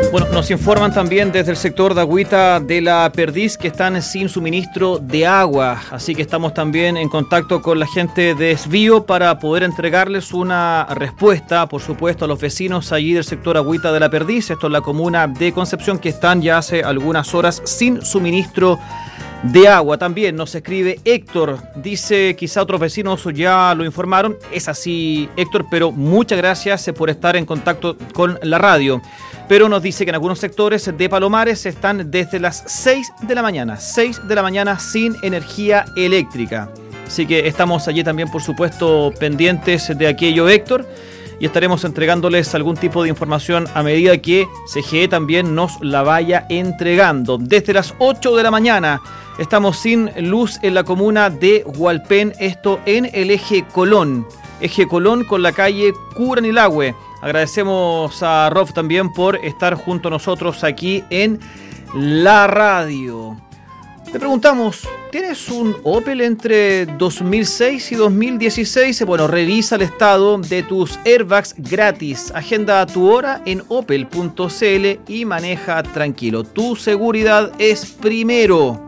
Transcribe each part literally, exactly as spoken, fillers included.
Bueno, nos informan también desde el sector de Agüita de la Perdiz que están sin suministro de agua, así que estamos también en contacto con la gente de Esvío para poder entregarles una respuesta, por supuesto, a los vecinos allí del sector Agüita de la Perdiz, esto es la comuna de Concepción, que están ya hace algunas horas sin suministro de agua. También nos escribe Héctor, dice, quizá otros vecinos ya lo informaron, es así Héctor, pero muchas gracias por estar en contacto con la radio. Pero nos dice que en algunos sectores de Palomares están desde las seis de la mañana, seis de la mañana sin energía eléctrica. Así que estamos allí también, por supuesto, pendientes de aquello, Héctor, y estaremos entregándoles algún tipo de información a medida que C G E también nos la vaya entregando. Desde las ocho de la mañana estamos sin luz en la comuna de Hualpén, esto en el eje Colón, eje Colón con la calle Curanilahue. Agradecemos a Rob también por estar junto a nosotros aquí en la radio. Te preguntamos, ¿tienes un Opel entre dos mil seis y dos mil dieciséis? Bueno, revisa el estado de tus airbags gratis. Agenda tu hora en opel punto c l y maneja tranquilo. Tu seguridad es primero.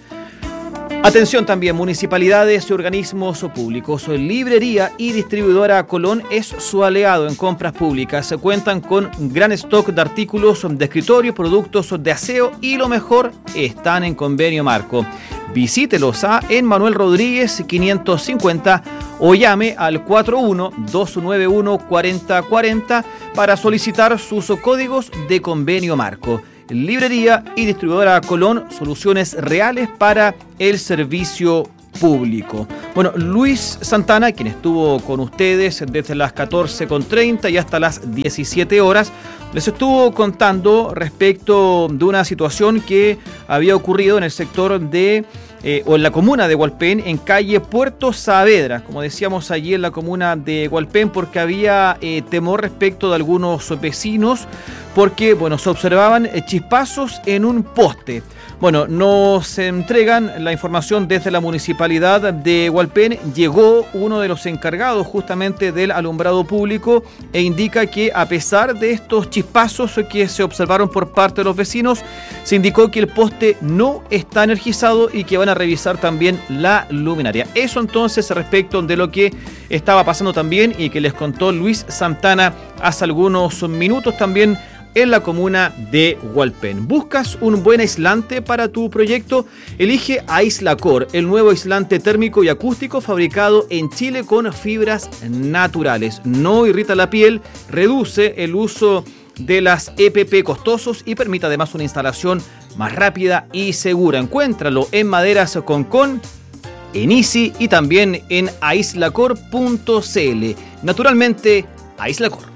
Atención también, municipalidades y organismos públicos. Librería y distribuidora Colón es su aliado en compras públicas. Se cuentan con gran stock de artículos de escritorio, productos de aseo y lo mejor, están en convenio marco. Visítelos a en Manuel Rodríguez quinientos cincuenta o llame al cuatro uno dos nueve uno cuatro cero cuatro cero para solicitar sus códigos de convenio marco. Librería y distribuidora Colón, soluciones reales para el servicio público. Bueno, Luis Santana, quien estuvo con ustedes desde las catorce con treinta y hasta las diecisiete horas, les estuvo contando respecto de una situación que había ocurrido en el sector de Eh, o en la comuna de Hualpén, en calle Puerto Saavedra, como decíamos allí en la comuna de Hualpén, porque había eh, temor respecto de algunos vecinos, porque bueno, se observaban eh, chispazos en un poste. Bueno, nos entregan la información desde la municipalidad de Hualpén. Llegó uno de los encargados justamente del alumbrado público e indica que a pesar de estos chispazos que se observaron por parte de los vecinos, se indicó que el poste no está energizado y que van a revisar también la luminaria. Eso entonces respecto de lo que estaba pasando también y que les contó Luis Santana hace algunos minutos también en la comuna de Hualpén. ¿Buscas un buen aislante para tu proyecto? Elige Aislacor, el nuevo aislante térmico y acústico fabricado en Chile con fibras naturales. No irrita la piel, reduce el uso de las E P P costosos y permite además una instalación más rápida y segura. Encuéntralo en Maderas Concón, en Easy y también en aislacor punto c l. Naturalmente, Aislacor.